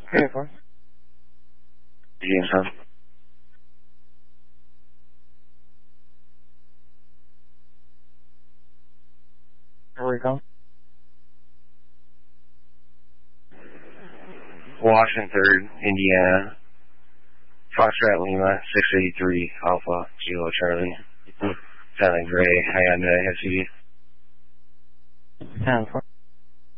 Uniform. Uniform. Where are we going? Washington 3rd, Indiana. Foxtrot Lima, 683 Alpha, Kilo Charlie. Sounding gray, high on the SUV. 10-4.